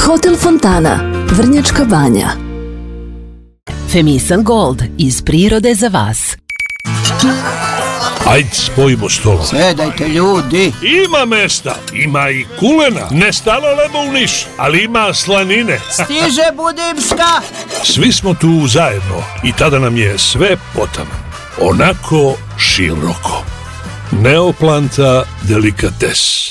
Hotel Fontana, Vrnjačka Banja. Femisan Gold, iz prirode za vas. Ajde, spojimo stolove. Sedajte, ljudi. Ima mesta, ima i kulena. Ne stalo lebo u Niš, ali ima slanine. Stiže Budimska. Svi smo tu zajedno i tada nam je sve potano. Onako široko. Neoplanta delikates.